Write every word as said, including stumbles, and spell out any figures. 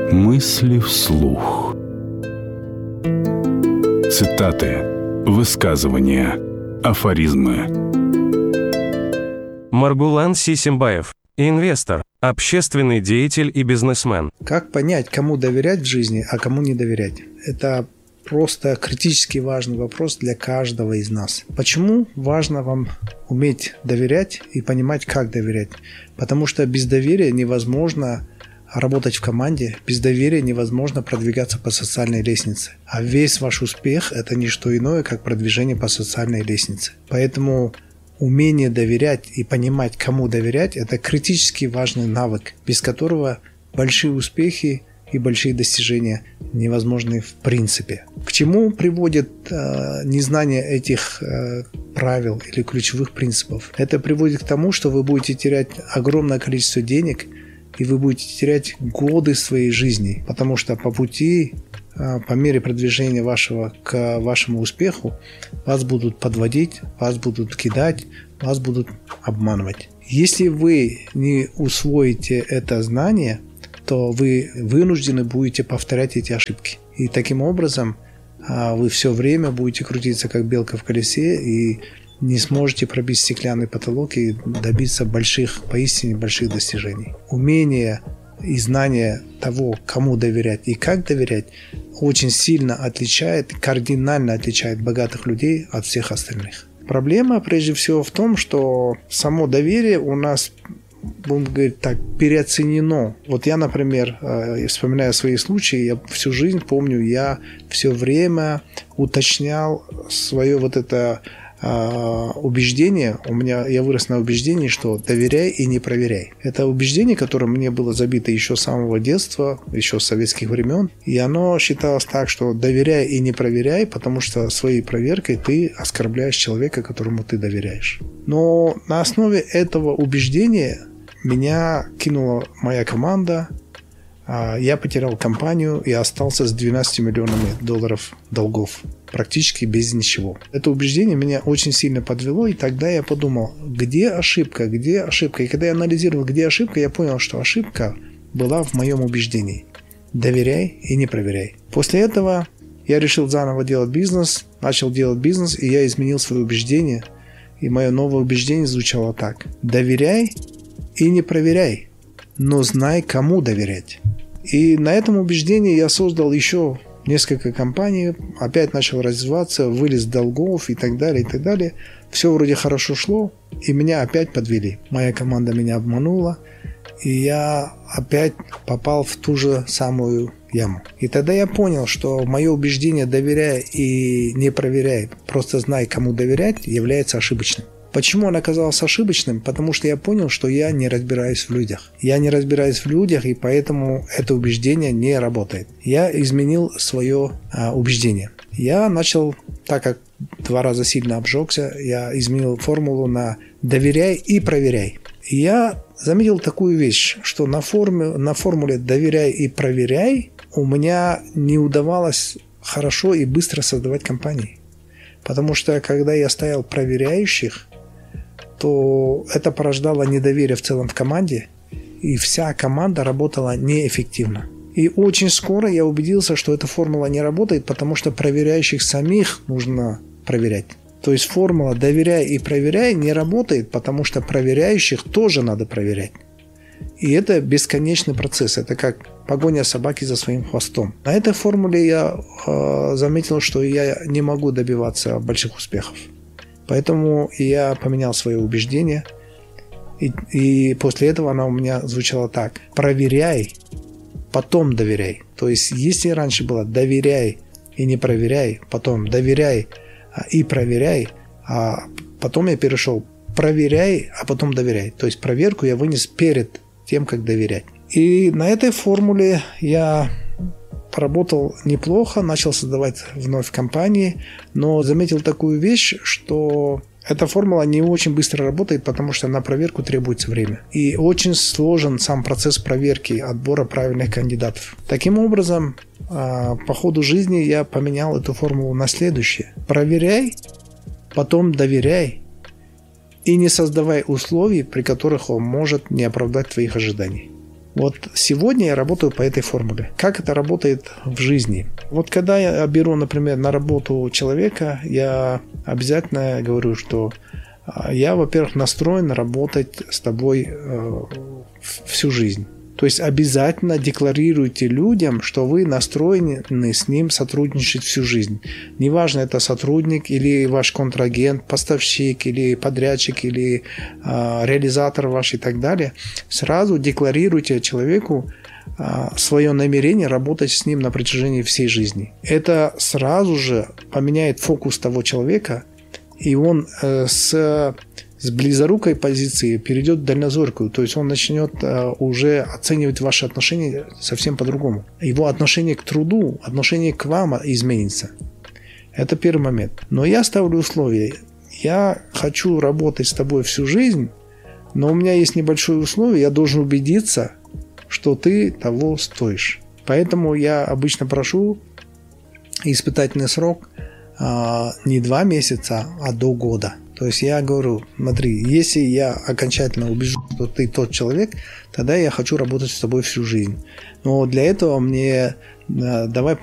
Мысли вслух. Цитаты, высказывания, афоризмы. Маргулан Сисимбаев. Инвестор, общественный деятель и бизнесмен. Как понять, кому доверять в жизни, а кому не доверять? Это просто критически важный вопрос для каждого из нас. Почему важно вам уметь доверять и понимать, как доверять? Потому что без доверия невозможно работать в команде, без доверия невозможно продвигаться по социальной лестнице. А весь ваш успех – это не что иное, как продвижение по социальной лестнице. Поэтому умение доверять и понимать, кому доверять – это критически важный навык, без которого большие успехи и большие достижения невозможны в принципе. К чему приводит э, незнание этих э, правил или ключевых принципов? Это приводит к тому, что вы будете терять огромное количество денег, и вы будете терять годы своей жизни, потому что по пути, э, по мере продвижения вашего к вашему успеху, вас будут подводить, вас будут кидать, вас будут обманывать. Если вы не усвоите это знание, то вы вынуждены будете повторять эти ошибки. И таким образом вы все время будете крутиться как белка в колесе и не сможете пробить стеклянный потолок и добиться больших, поистине больших достижений. Умение и знание того, кому доверять и как доверять, очень сильно отличает, кардинально отличает богатых людей от всех остальных. Проблема прежде всего в том, что само доверие у нас, будем говорить так, переоценено. Вот я, например, вспоминая свои случаи, я всю жизнь помню, я все время уточнял свое вот это убеждение. У меня, я вырос на убеждении, что доверяй и не проверяй. Это убеждение, которое мне было забито еще с самого детства, еще с советских времен. И оно считалось так, что доверяй и не проверяй, потому что своей проверкой ты оскорбляешь человека, которому ты доверяешь. Но на основе этого убеждения меня кинула моя команда. Я потерял компанию и остался с двенадцатью миллионами долларов долгов. Практически без ничего. Это убеждение меня очень сильно подвело, и тогда я подумал, где ошибка, где ошибка. И когда я анализировал, где ошибка, я понял, что ошибка была в моем убеждении. Доверяй и не проверяй. После этого я решил заново делать бизнес, начал делать бизнес, и я изменил свои убеждения. И мое новое убеждение звучало так. Доверяй и не проверяй, но знай, кому доверять. И на этом убеждении я создал еще несколько компаний, опять начал развиваться, вылез с долгов и так далее, и так далее. Все вроде хорошо шло, и меня опять подвели. Моя команда меня обманула, и я опять попал в ту же самую яму. И тогда я понял, что мое убеждение «доверяй и не проверяй, просто знай, кому доверять» является ошибочным. Почему он оказался ошибочным? Потому что я понял, что я не разбираюсь в людях. Я не разбираюсь в людях, и поэтому это убеждение не работает. Я изменил свое а, убеждение. Я начал, так как два раза сильно обжегся, я изменил формулу на «доверяй и проверяй». И я заметил такую вещь, что на, форме, на формуле «доверяй и проверяй» у меня не удавалось хорошо и быстро создавать компании. Потому что когда я ставил проверяющих, то это порождало недоверие в целом в команде, и вся команда работала неэффективно. И очень скоро я убедился, что эта формула не работает, потому что проверяющих самих нужно проверять. То есть формула «доверяй и проверяй» не работает, потому что проверяющих тоже надо проверять. И это бесконечный процесс, это как погоня собаки за своим хвостом. На этой формуле я э, заметил, что я не могу добиваться больших успехов. Поэтому я поменял свое убеждение, и, и после этого она у меня звучала так. Проверяй, потом доверяй. То есть, если раньше было доверяй и не проверяй, потом доверяй и проверяй, а потом я перешел проверяй, а потом доверяй. То есть, проверку я вынес перед тем, как доверять. И на этой формуле я поработал неплохо, начал создавать вновь компании, но заметил такую вещь, что эта формула не очень быстро работает, потому что на проверку требуется время. И очень сложен сам процесс проверки, отбора правильных кандидатов. Таким образом, по ходу жизни я поменял эту формулу на следующее. Проверяй, потом доверяй и не создавай условий, при которых он может не оправдать твоих ожиданий. Вот сегодня я работаю по этой формуле. Как это работает в жизни? Вот когда я беру, например, на работу человека, я обязательно говорю, что я, во-первых, настроен работать с тобой всю жизнь. То есть обязательно декларируйте людям, что вы настроены с ним сотрудничать всю жизнь. Неважно, это сотрудник или ваш контрагент, поставщик или подрядчик или э, реализатор ваш и так далее. Сразу декларируйте человеку э, свое намерение работать с ним на протяжении всей жизни. Это сразу же поменяет фокус того человека, и он э, с... с близорукой позиции перейдет в дальнозоркую. То есть он начнет а, уже оценивать ваши отношения совсем по-другому. Его отношение к труду, отношение к вам изменится. Это первый момент. Но я ставлю условия. Я хочу работать с тобой всю жизнь, но у меня есть небольшое условие. Я должен убедиться, что ты того стоишь. Поэтому я обычно прошу испытательный срок а, не два месяца, а до года. То есть я говорю, смотри, если я окончательно убежу, что ты тот человек, тогда я хочу работать с тобой всю жизнь. Но для этого мне давай